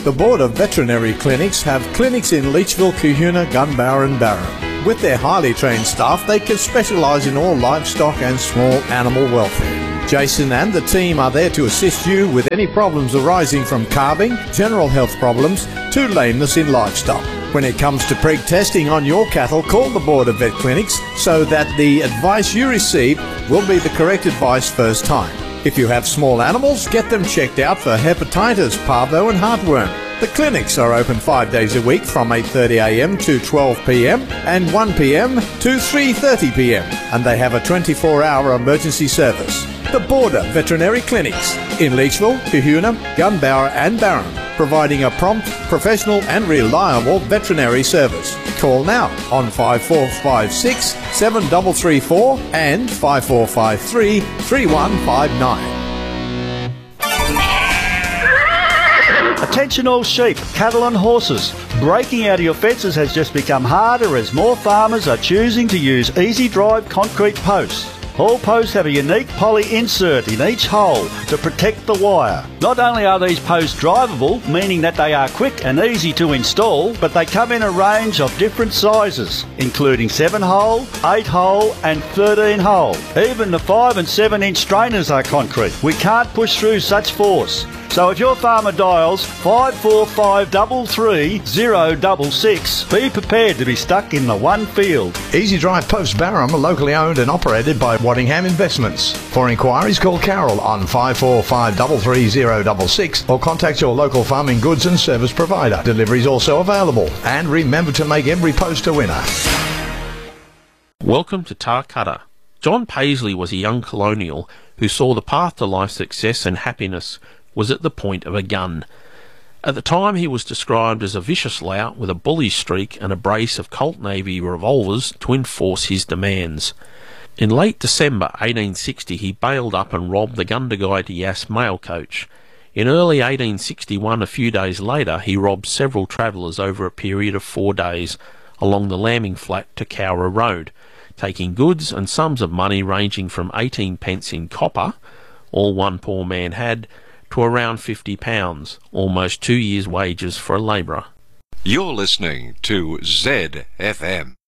The Board of Veterinary Clinics have clinics in Leachville, Kahuna, Gunbower and Barron. With their highly trained staff, they can specialise in all livestock and small animal welfare. Jason and the team are there to assist you with any problems arising from calving, general health problems, to lameness in livestock. When it comes to preg testing on your cattle, call the Board of Vet Clinics so that the advice you receive will be the correct advice first time. If you have small animals, get them checked out for hepatitis, parvo and heartworm. The clinics are open 5 days a week from 8:30am to 12pm and 1pm to 3:30pm, and they have a 24-hour emergency service. The Border Veterinary Clinics in Leachville, Kahuna, Gunbower and Barron, providing a prompt, professional and reliable veterinary service. Call now on 5456 7334 and 5453 3159. Attention all sheep, cattle and horses. Breaking out of your fences has just become harder as more farmers are choosing to use Easy Drive concrete posts. All posts have a unique poly insert in each hole to protect the wire. Not only are these posts drivable, meaning that they are quick and easy to install, but they come in a range of different sizes, including 7-hole, 8-hole and 13-hole. Even the 5 and 7 inch strainers are concrete. We can't push through such force. So if your farmer dials 54533 be prepared to be stuck in the one field. Easy Drive Post Barham are locally owned and operated by Waddingham Investments. For inquiries, call Carol on 54533 or contact your local farming goods and service provider. Delivery is also available. And remember to make every post a winner. Welcome to Tarcutta. John Paisley was a young colonial who saw the path to life success and happiness was at the point of a gun. At the time he was described as a vicious lout with a bully streak and a brace of Colt Navy revolvers to enforce his demands. In late December 1860 he bailed up and robbed the Gundagai to Yass mail coach. In early 1861, a few days later, he robbed several travellers over a period of 4 days along the Lambing Flat to Cowra Road, taking goods and sums of money ranging from 18 pence in copper, all one poor man had, to around £50, almost 2 years' wages for a labourer. You're listening to ZFM.